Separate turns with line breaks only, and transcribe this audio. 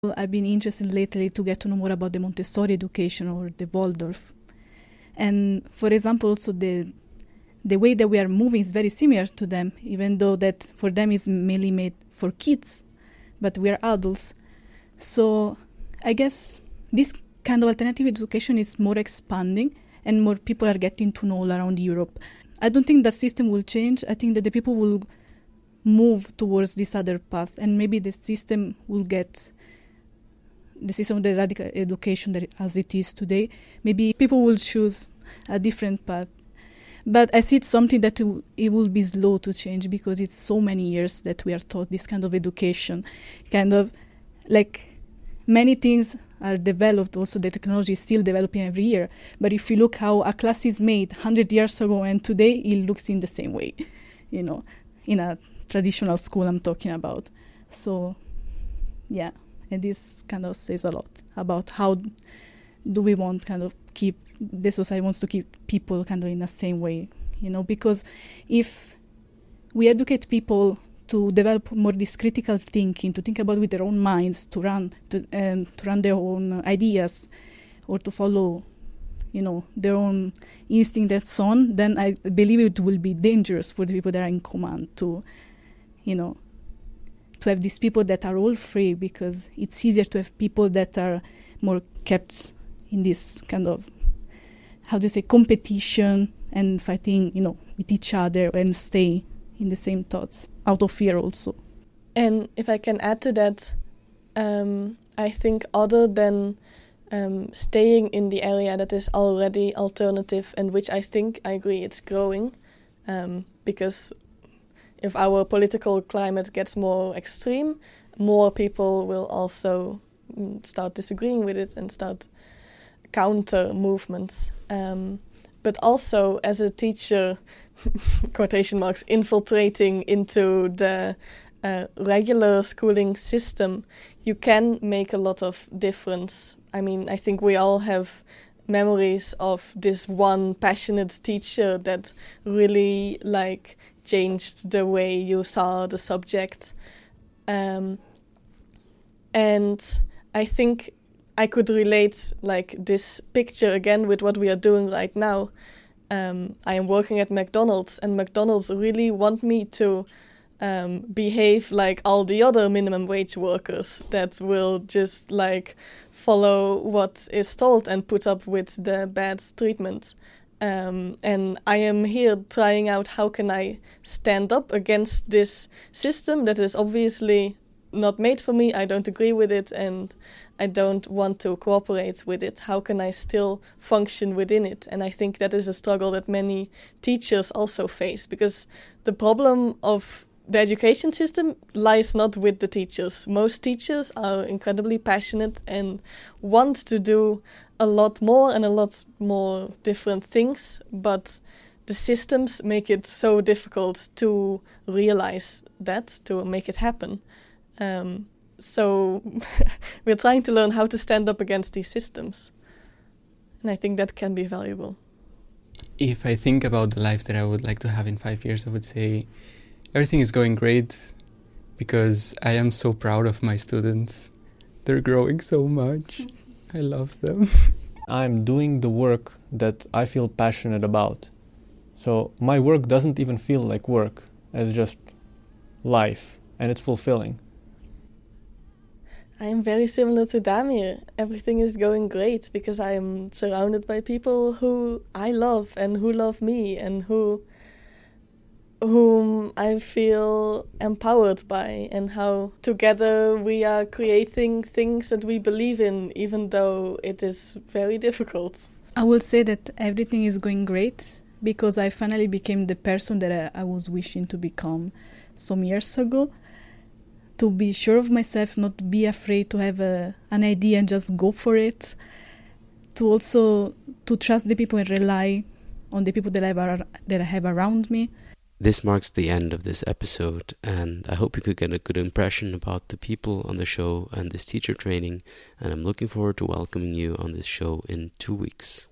I've been interested lately to get to know more about the Montessori education or the Waldorf. And for example, also the way that we are moving is very similar to them, even though that for them is mainly made for kids, but we are adults. So I guess this kind of alternative education is more expanding and more people are getting to know all around Europe. I don't think the system will change. I think that the people will move towards this other path, and maybe the system will get the system of the radical education that as it is today. Maybe people will choose a different path. But I see it's something that it will be slow to change because it's so many years that we are taught this kind of education. Kind of like many things are developed, also the technology is still developing every year. But if you look how a class is made 100 years ago and today, it looks in the same way, in a traditional school I'm talking about. So, yeah. And this kind of says a lot about how do we want kind of keep, the society wants to keep people kind of in the same way, because if we educate people to develop more this critical thinking, to think about with their own minds, to run their own ideas, or to follow, their own instinct and so on, then I believe it will be dangerous for the people that are in command to have these people that are all free, because it's easier to have people that are more kept in this kind of, competition and fighting, with each other and stay in the same thoughts, out of fear also.
And if I can add to that, I think other than staying in the area that is already alternative, and which I agree it's growing, because if our political climate gets more extreme, more people will also start disagreeing with it and start counter movements. But also as a teacher, quotation marks, infiltrating into the regular schooling system, you can make a lot of difference. I mean, I think we all have memories of this one passionate teacher that really changed the way you saw the subject. And I think I could relate this picture again with what we are doing right now. I am working at McDonald's, and McDonald's really want me to behave like all the other minimum wage workers that will just follow what is told and put up with the bad treatment. And I am here trying out how can I stand up against this system that is obviously not made for me. I don't agree with it and I don't want to cooperate with it. How can I still function within it? And I think that is a struggle that many teachers also face, because the problem of the education system lies not with the teachers. Most teachers are incredibly passionate and want to do a lot more and a lot more different things, but the systems make it so difficult to realize that, to make it happen. So we're trying to learn how to stand up against these systems. And I think that can be valuable.
If I think about the life that I would like to have in 5 years, I would say everything is going great because I am so proud of my students. They're growing so much. I love them.
I'm doing the work that I feel passionate about. So my work doesn't even feel like work. It's just life, and it's fulfilling.
I am very similar to Damir. Everything is going great because I am surrounded by people who I love and who love me and whom I feel empowered by, and how together we are creating things that we believe in, even though it is very difficult.
I will say that everything is going great because I finally became the person that I was wishing to become some years ago. To be sure of myself, not be afraid to have an idea and just go for it. To also to trust the people and rely on the people that I have around me.
This marks the end of this episode, and I hope you could get a good impression about the people on the show and this teacher training, and I'm looking forward to welcoming you on this show in 2 weeks.